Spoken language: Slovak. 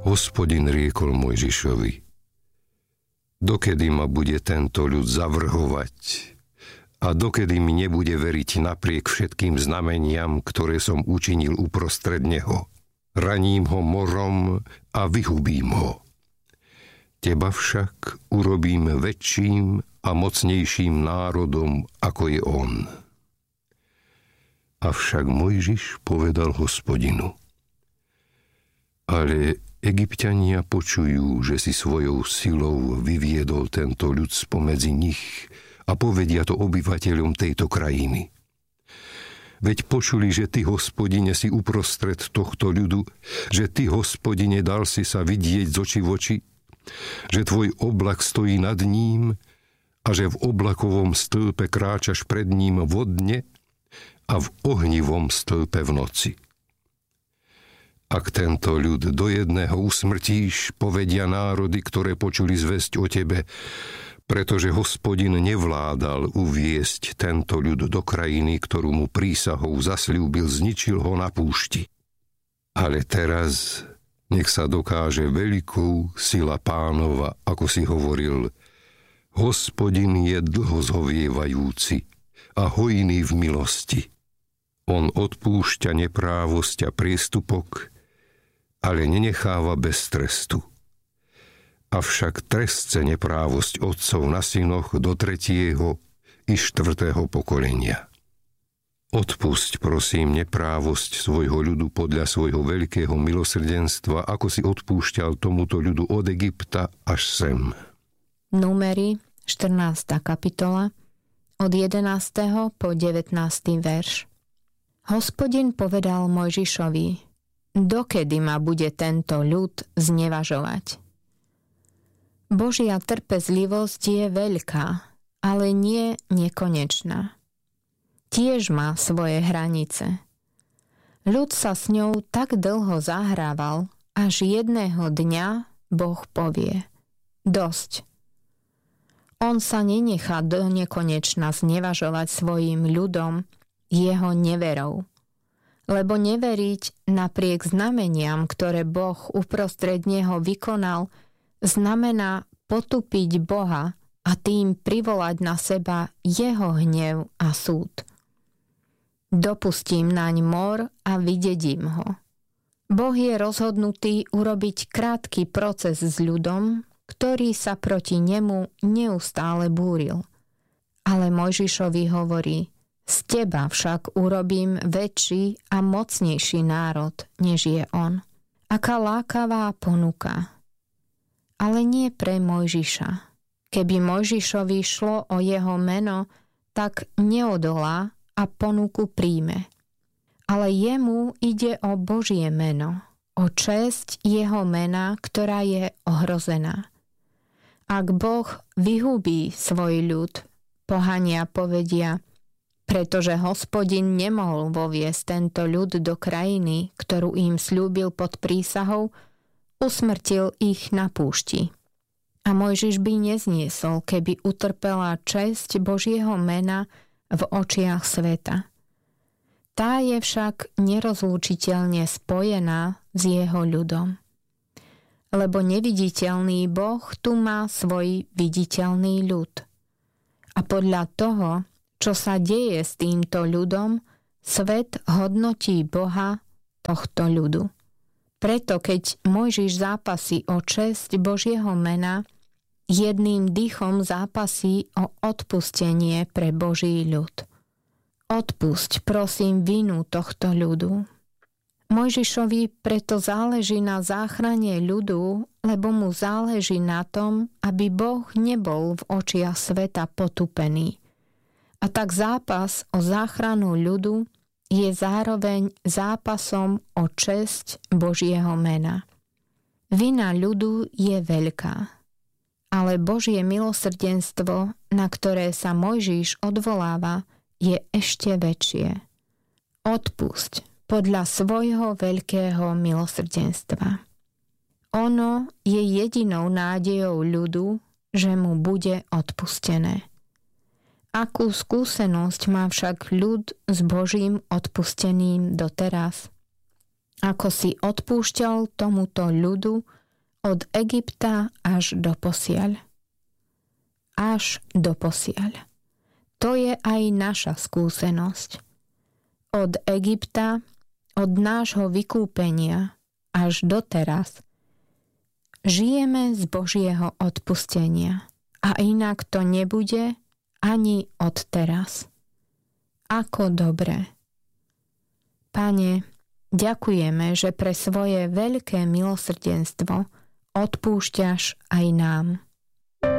Hospodin riekol Mojžišovi: dokedy ma bude tento ľud zavrhovať a dokedy mi nebude veriť napriek všetkým znameniam, ktoré som učinil uprostred neho. Raním ho morom a vyhubím ho. Teba však urobím väčším a mocnejším národom, ako je on. Avšak Mojžiš povedal Hospodinu: ale Egypťania počujú, že si svojou silou vyviedol tento ľud spomedzi nich a povedia to obyvateľom tejto krajiny. Veď počuli, že ty, Hospodine, si uprostred tohto ľudu, že ty, Hospodine, dal si sa vidieť z očí v oči, že tvoj oblak stojí nad ním a že v oblakovom stĺpe kráčaš pred ním vodne a v ohnivom stĺpe v noci. Ak tento ľud do jedného usmrtíš, povedia národy, ktoré počuli zvesť o tebe, pretože Hospodin nevládal uviesť tento ľud do krajiny, ktorú mu prísahou zasľúbil, zničil ho na púšti. Ale teraz nech sa dokáže veľkou sila Pánova, ako si hovoril: Hospodin je dlho zhovievajúci a hojný v milosti. On odpúšťa neprávosť a priestupok, ale nenecháva bez trestu. Avšak trestce neprávosť otcov na synoch do 3. i 4. pokolenia. Odpusť, prosím, neprávosť svojho ľudu podľa svojho veľkého milosrdenstva, ako si odpúšťal tomuto ľudu od Egypta až sem. Númery, 14. kapitola, od 11. po 19. verš. Hospodin povedal Mojžišovi: dokedy ma bude tento ľud znevažovať? Božia trpezlivosť je veľká, ale nie nekonečná. Tiež má svoje hranice. Ľud sa s ňou tak dlho zahrával, až jedného dňa Boh povie: dosť. On sa nenechá do nekonečna znevažovať svojim ľudom, jeho neverou. Lebo neveriť napriek znameniam, ktoré Boh uprostred neho vykonal, znamená potupiť Boha a tým privolať na seba jeho hnev a súd. Dopustím naň mor a vydedím ho. Boh je rozhodnutý urobiť krátky proces s ľudom, ktorý sa proti nemu neustále búril. Ale Mojžišovi hovorí: z teba však urobím väčší a mocnejší národ, než je on. Aká lákavá ponuka. Ale nie pre Mojžiša. Keby Mojžišovi šlo o jeho meno, tak neodolá a ponuku príjme. Ale jemu ide o Božie meno, o česť jeho mena, ktorá je ohrozená. Ak Boh vyhubí svoj ľud, pohania povedia: pretože Hospodin nemohol voviesť tento ľud do krajiny, ktorú im sľúbil pod prísahou, usmrtil ich na púšti. A Mojžiš by nezniesol, keby utrpela česť Božieho mena v očiach sveta. Tá je však nerozlúčiteľne spojená s jeho ľudom. Lebo neviditeľný Boh tu má svoj viditeľný ľud. A podľa toho, čo sa deje s týmto ľudom, svet hodnotí Boha tohto ľudu. Preto keď Mojžiš zápasí o česť Božieho mena, jedným dýchom zápasí o odpustenie pre Boží ľud. Odpusť, prosím, vinu tohto ľudu. Mojžišovi preto záleží na záchrane ľudu, lebo mu záleží na tom, aby Boh nebol v očiach sveta potupený. A tak zápas o záchranu ľudu je zároveň zápasom o česť Božieho mena. Vina ľudu je veľká, ale Božie milosrdenstvo, na ktoré sa Mojžiš odvoláva, je ešte väčšie. Odpusť podľa svojho veľkého milosrdenstva. Ono je jedinou nádejou ľudu, že mu bude odpustené. Akú skúsenosť má však ľud s Božím odpustením doteraz? ako si odpúšťal tomuto ľudu od Egypta až do posiaľ. Až do posiaľ. To je aj naša skúsenosť. Od Egypta, od nášho vykúpenia až doteraz žijeme z Božieho odpustenia a inak to nebude ani od teraz. Ako dobre. Pane, ďakujeme, že pre svoje veľké milosrdenstvo odpúšťaš aj nám.